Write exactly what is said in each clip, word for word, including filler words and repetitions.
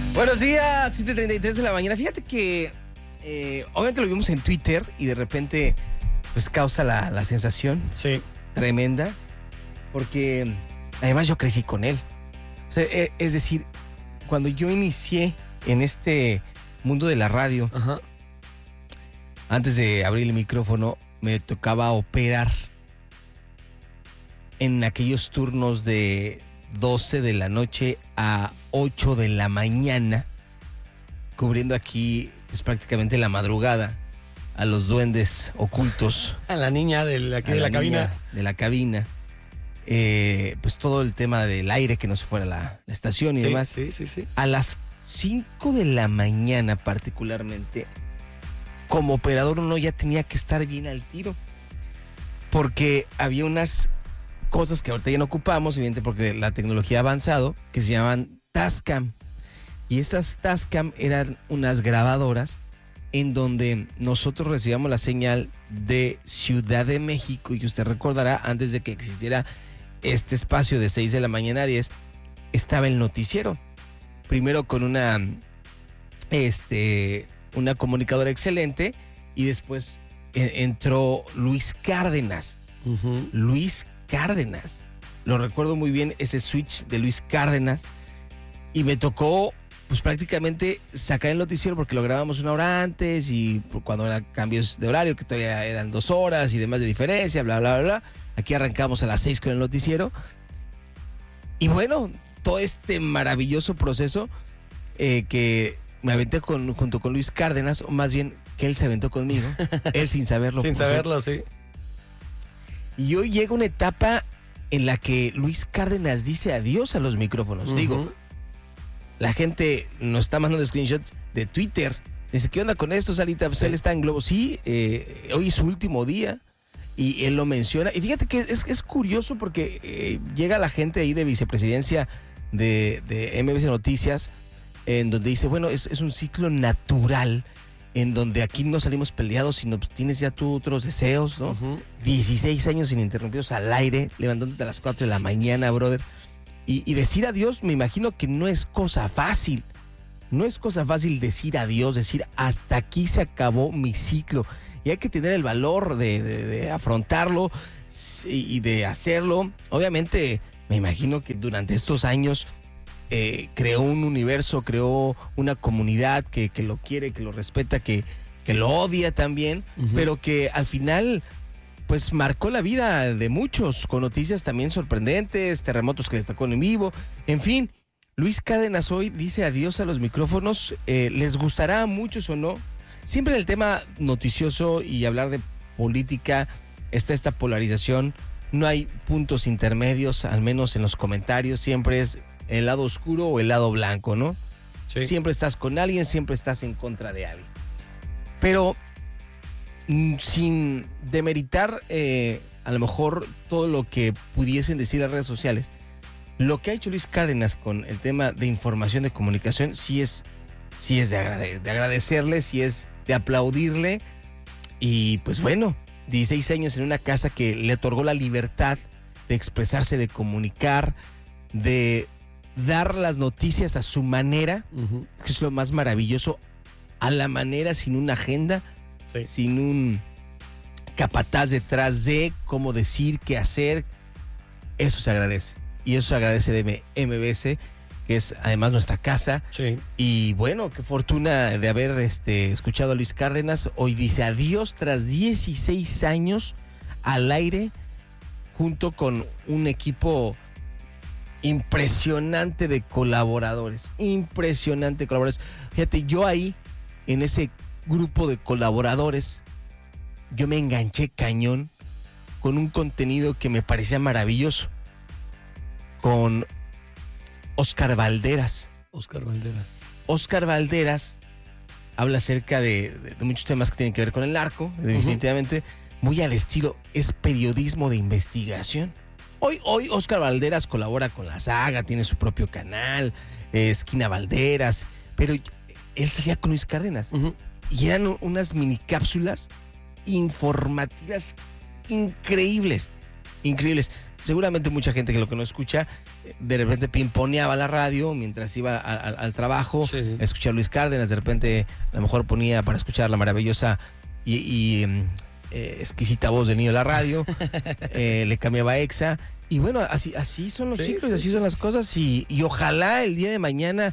Buenos días, siete treinta y tres de la mañana. Fíjate que eh, obviamente lo vimos en Twitter y de repente pues causa la, la sensación Sí. tremenda porque además yo crecí con él. O sea, eh, es decir, cuando yo inicié en este mundo de la radio, Ajá. antes de abrir el micrófono, me tocaba operar en aquellos turnos de doce de la noche a ocho de la mañana, cubriendo aquí pues, prácticamente la madrugada a los duendes ocultos. A la niña de la, aquí a de la, la cabina. niña De la cabina. Eh, pues todo el tema del aire que no se fuera la, la estación y Sí, demás. sí, sí, sí. A las cinco de la mañana particularmente, como operador uno ya tenía que estar bien al tiro, porque había unas cosas que ahorita ya no ocupamos, evidentemente porque la tecnología ha avanzado, que se llaman Tascam. Y estas Tascam eran unas grabadoras en donde nosotros recibíamos la señal de Ciudad de México, y usted recordará, antes de que existiera este espacio de seis de la mañana a diez, estaba el noticiero. Primero con una, este, una comunicadora excelente, y después eh, entró Luis Cárdenas. Uh-huh. Luis Cárdenas. Lo recuerdo muy bien, ese switch de Luis Cárdenas. Y me tocó, pues prácticamente sacar el noticiero porque lo grabamos una hora antes y cuando eran cambios de horario, que todavía eran dos horas y demás de diferencia, bla, bla, bla, bla. Aquí arrancamos a las seis con el noticiero. Y bueno, todo este maravilloso proceso eh, que me aventé con, junto con Luis Cárdenas, o más bien que él se aventó conmigo, él sin saberlo. Sin por saberlo, cierto. sí. Y hoy llega una etapa en la que Luis Cárdenas dice adiós a los micrófonos. Uh-huh. Digo, la gente nos está mandando screenshots de Twitter. Dice, ¿qué onda con esto, Sarita? Pues Sí. él está en Globo. Sí, eh, hoy es su último día y él lo menciona. Y fíjate que es, es curioso porque eh, llega la gente ahí de vicepresidencia de, de M B C Noticias, en donde dice, bueno, es, es un ciclo natural en donde aquí no salimos peleados, sino pues, tienes ya tú otros deseos, ¿no? Uh-huh. dieciséis años ininterrumpidos al aire, levantándote a las cuatro de la mañana, brother. Y, y decir adiós, me imagino que no es cosa fácil. No es cosa fácil decir adiós, decir hasta aquí se acabó mi ciclo. Y hay que tener el valor de, de, de afrontarlo y de hacerlo. Obviamente, me imagino que durante estos años eh, creó un universo, creó una comunidad que, que lo quiere, que lo respeta, que, que lo odia también, Uh-huh. pero que al final pues marcó la vida de muchos, con noticias también sorprendentes, terremotos que les tocó en vivo, en fin. Luis Cárdenas hoy dice adiós a los micrófonos. Eh, ¿les gustará a muchos o no? Siempre en el tema noticioso y hablar de política está esta polarización. No hay puntos intermedios, al menos en los comentarios. Siempre es el lado oscuro o el lado blanco, ¿no? Sí. Siempre estás con alguien, siempre estás en contra de alguien. Pero mm, sin demeritar eh, a lo mejor todo lo que pudiesen decir las redes sociales, lo que ha hecho Luis Cárdenas con el tema de información, de comunicación, sí es, sí es de, agrade- de agradecerle, sí es de aplaudirle. Y pues bueno, dieciséis años en una casa que le otorgó la libertad de expresarse, de comunicar, de dar las noticias a su manera, Uh-huh. que es lo más maravilloso, a la manera, sin una agenda, Sí. sin un capataz detrás de cómo decir, qué hacer. Eso se agradece. Y eso se agradece de M B C, que es además nuestra casa. Sí. Y bueno, qué fortuna de haber este, escuchado a Luis Cárdenas. Hoy dice adiós tras dieciséis años al aire, junto con un equipo impresionante de colaboradores. Impresionante de colaboradores. Fíjate, yo ahí, en ese grupo de colaboradores, yo me enganché cañón con un contenido que me parecía maravilloso. Con Oscar Valderas. Oscar Valderas. Oscar Valderas habla acerca de, de, de muchos temas que tienen que ver con el narco, definitivamente, uh-huh. Muy al estilo, es periodismo de investigación. Hoy, hoy Oscar Valderas colabora con La Saga, tiene su propio canal, eh, Esquina Valderas, pero él salía con Luis Cárdenas. Uh-huh. Y eran unas mini cápsulas informativas increíbles, increíbles. Seguramente mucha gente que lo que no escucha de repente pimponeaba la radio mientras iba a, a, al trabajo, sí. a escuchar Luis Cárdenas, de repente a lo mejor ponía para escuchar la maravillosa y, y eh, exquisita voz del niño de la radio, eh, le cambiaba a Exa, y bueno, así, así son los sí, ciclos, sí, así sí, son sí, las sí. cosas, y, y ojalá el día de mañana,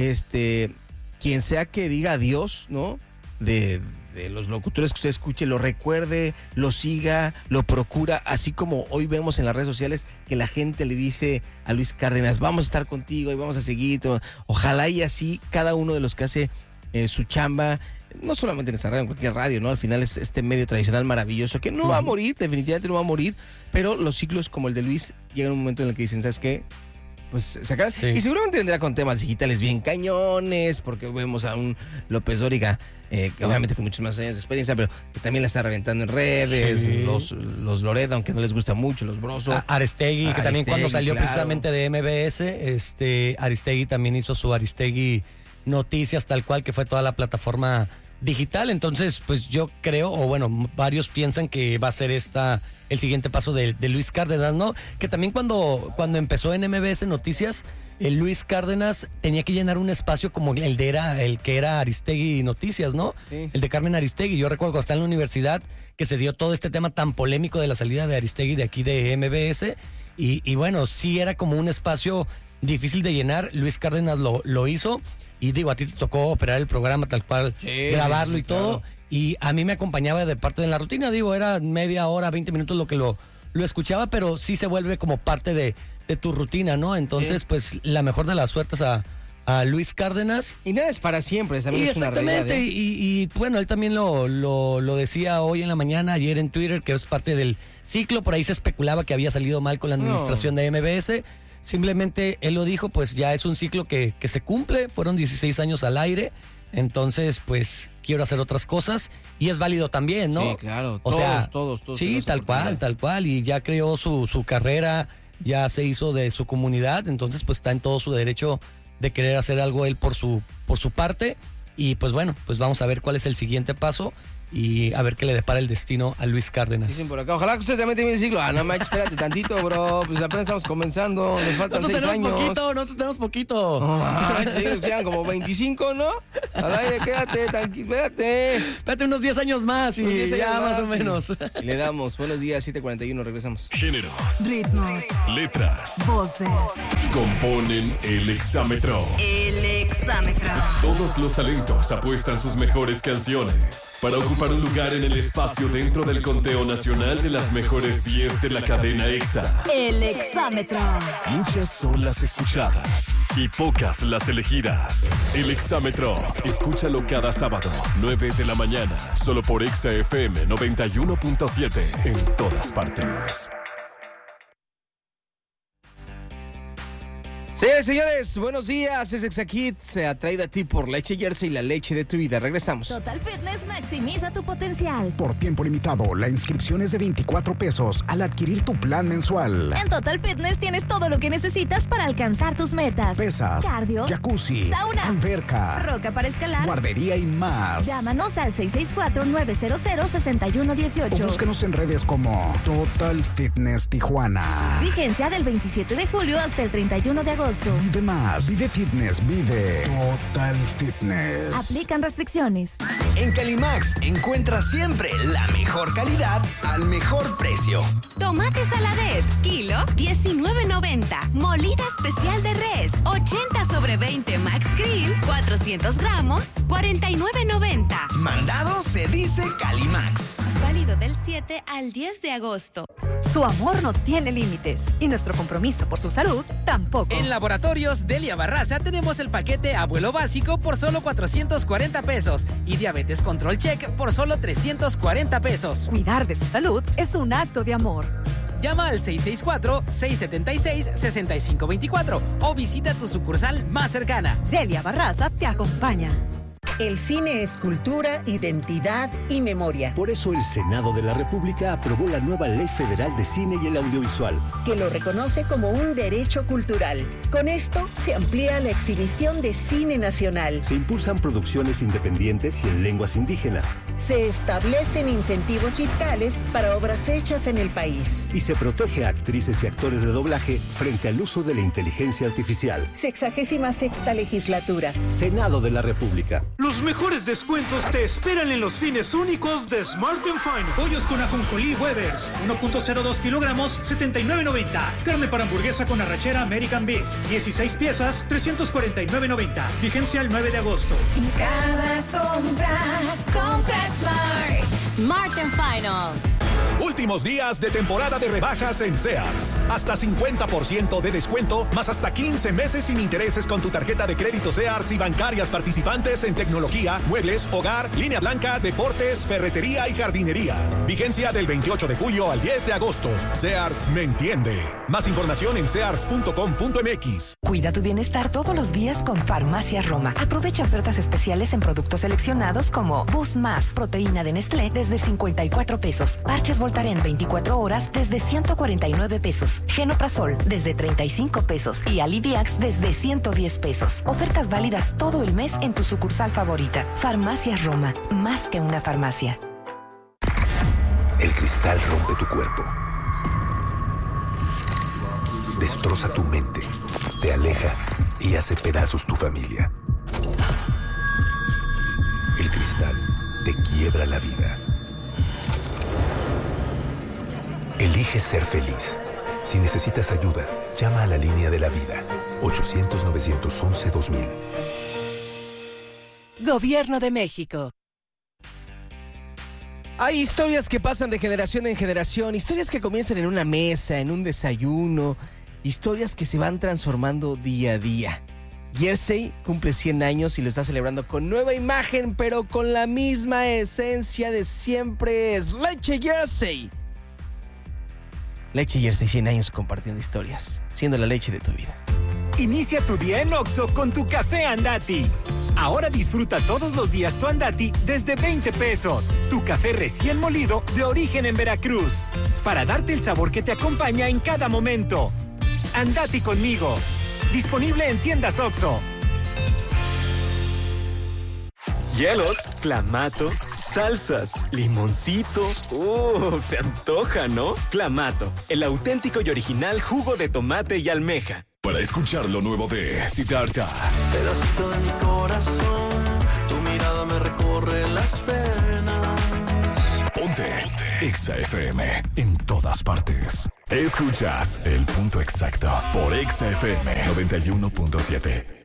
este, quien sea que diga adiós, ¿no? De, de los locutores que usted escuche, lo recuerde, lo siga, lo procura, así como hoy vemos en las redes sociales que la gente le dice a Luis Cárdenas, vamos a estar contigo y vamos a seguir. Ojalá y así cada uno de los que hace eh, su chamba, no solamente en esta radio, en cualquier radio, ¿no? Al final es este medio tradicional maravilloso que no va a morir, definitivamente no va a morir, pero los ciclos como el de Luis llegan a un momento en el que dicen, ¿sabes qué? Pues se acaban. Sí. Y seguramente vendrá con temas digitales bien cañones, porque vemos a un López Dóriga, eh, que obviamente con muchos más años de experiencia, pero que también la está reventando en redes, Sí. los, los Loret, aunque no les gusta mucho, los Broso. A- Aristegui, Ah, que también cuando Aristegui, salió claro. precisamente de M B S, este, Aristegui también hizo su Aristegui Noticias, tal cual, que fue toda la plataforma digital. Entonces, pues yo creo, o bueno, varios piensan que va a ser esta el siguiente paso de, de Luis Cárdenas, ¿no? Que también cuando, cuando empezó en M B S Noticias, el Luis Cárdenas tenía que llenar un espacio como el de era, el que era Aristegui Noticias, ¿no? Sí. El de Carmen Aristegui. Yo recuerdo cuando estaba en la universidad que se dio todo este tema tan polémico de la salida de Aristegui de aquí de M B S. Y, y bueno, sí era como un espacio difícil de llenar. Luis Cárdenas lo, lo hizo. Y digo, a ti te tocó operar el programa tal cual, Sí, grabarlo sí, y todo. claro. Y a mí me acompañaba de parte de la rutina. Digo, era media hora, veinte minutos lo que lo, lo escuchaba, pero sí se vuelve como parte de, de tu rutina, ¿no? Entonces, Sí. pues la mejor de las suertes a, a Luis Cárdenas. Y nada es para siempre, también Y es una exactamente, realidad, ¿eh? y, y, bueno, él también lo, lo, lo decía hoy en la mañana, ayer en Twitter, que es parte del ciclo. Por ahí se especulaba que había salido mal con la administración No. de M B S. Simplemente él lo dijo, pues ya es un ciclo que, que se cumple, fueron dieciséis años al aire, entonces pues quiero hacer otras cosas y es válido también, ¿no? Sí, claro, O todos, sea, todos, todos sí, tenemos tal cual, oportunidad. tal cual, y ya creó su, su carrera, ya se hizo de su comunidad, entonces pues está en todo su derecho de querer hacer algo él por su, por su parte, y pues bueno, pues vamos a ver cuál es el siguiente paso y a ver qué le depara el destino a Luis Cárdenas. Dicen por acá, ojalá que usted también termine el ciclo. Ah, no, Mike, espérate tantito, bro. Pues apenas estamos comenzando, nos faltan Nosotros seis tenemos años. poquito, nosotros tenemos poquito. Ah, sí, nos quedan como veinticinco, ¿no? Al aire, quédate, tranquilo, espérate. Espérate unos diez años más y Unos diez ya años más o y- menos. Y le damos, buenos días, siete cuarenta y uno, regresamos. Géneros, Ritmos, letras, voces. componen el exámetro. El exámetro. Todos los talentos apuestan sus mejores canciones para ocupar un lugar en el espacio dentro del conteo nacional de las mejores diez de la cadena EXA. El exámetro. Muchas son las escuchadas y pocas las elegidas. El exámetro, escúchalo cada sábado, nueve de la mañana, solo por EXA F M noventa y uno punto siete en todas partes. Señores, señores, buenos días. Es ExaKid, se ha traído a ti por Leche Jersey, la leche de tu vida. Regresamos. Total Fitness maximiza tu potencial. Por tiempo limitado, la inscripción es de veinticuatro pesos al adquirir tu plan mensual. En Total Fitness tienes todo lo que necesitas para alcanzar tus metas. Pesas, cardio, jacuzzi, sauna, alberca, roca para escalar. guardería y más. Llámanos al seis seis cuatro, nueve cero cero, seis uno uno O ocho. búscanos en redes como Total Fitness Tijuana. Vigencia del veintisiete de julio hasta el treinta y uno de agosto. Vive más, vive fitness, vive Total Fitness. Aplican restricciones. En Calimax encuentras siempre la mejor calidad al mejor precio. Tomate saladet, kilo diecinueve noventa. Molida especial de res, ochenta sobre veinte Max Grill, cuatrocientos gramos, cuarenta y nueve noventa. Mandado se dice Calimax. Válido del siete al diez de agosto. Su amor no tiene límites y nuestro compromiso por su salud tampoco. En Laboratorios Delia Barraza tenemos el paquete Abuelo Básico por solo cuatrocientos cuarenta pesos y Diabetes Control Check por solo trescientos cuarenta pesos. Cuidar de su salud es un acto de amor. Llama al seis seis cuatro, seis siete seis, seis cinco dos cuatro o visita tu sucursal más cercana. Delia Barraza te acompaña. El cine es cultura, identidad y memoria. Por eso el Senado de la República aprobó la nueva Ley Federal de Cine y el Audiovisual, que lo reconoce como un derecho cultural. Con esto se amplía la exhibición de cine nacional. Se impulsan producciones independientes y en lenguas indígenas. Se establecen incentivos fiscales para obras hechas en el país. Y se protege a actrices y actores de doblaje frente al uso de la inteligencia artificial. Sexagésima sexta legislatura. Senado de la República. Los mejores descuentos te esperan en los fines únicos de Smart and Fine. Pollos con ajonjolí Weathers, uno punto cero dos kilogramos, setenta y nueve noventa. Carne para hamburguesa con arrachera American Beef, dieciséis piezas, trescientos cuarenta y nueve noventa. Vigencia el nueve de agosto. Cada compra, compra Smart. Smart and Final. Últimos días de temporada de rebajas en Sears. Hasta cincuenta por ciento de descuento, más hasta quince meses sin intereses con tu tarjeta de crédito Sears y bancarias participantes en tecnología, muebles, hogar, línea blanca, deportes, ferretería y jardinería. Vigencia del veintiocho de julio al diez de agosto. Sears me entiende. Más información en sears punto com punto m x. Cuida tu bienestar todos los días con Farmacias Roma. Aprovecha ofertas especiales en productos seleccionados como Boost Más, proteína de Nestlé desde cincuenta y cuatro pesos. Parches Voltaren veinticuatro horas desde ciento cuarenta y nueve pesos. Genoprazol desde treinta y cinco pesos y Aliviax desde ciento diez pesos. Ofertas válidas todo el mes en tu sucursal favorita. Farmacias Roma, más que una farmacia. El cristal rompe tu cuerpo. Destroza tu mente, te aleja y hace pedazos tu familia. El cristal te quiebra la vida. Elige ser feliz. Si necesitas ayuda, llama a la línea de la vida. ochocientos, novecientos once, dos mil. Gobierno de México. Hay historias que pasan de generación en generación, historias que comienzan en una mesa, en un desayuno, historias que se van transformando día a día. Jersey cumple cien años y lo está celebrando con nueva imagen, pero con la misma esencia de siempre. Es Leche Jersey. Leche Jersey, cien años compartiendo historias, siendo la leche de tu vida. Inicia tu día en Oxxo con tu café Andati. Ahora disfruta todos los días tu Andati desde veinte pesos. Tu café recién molido de origen en Veracruz. Para darte el sabor que te acompaña en cada momento. Andati conmigo. Disponible en tiendas Oxxo. Hielos, clamato, salsas, limoncito. ¡Uh! Se antoja, ¿no? Clamato, el auténtico y original jugo de tomate y almeja. Para escuchar lo nuevo de Siddhartha. Pedacito de mi corazón, tu mirada me recorre las penas. Ponte, Ponte. Exa F M, en todas partes. Escuchas El Punto Exacto por Exa F M noventa y uno punto siete.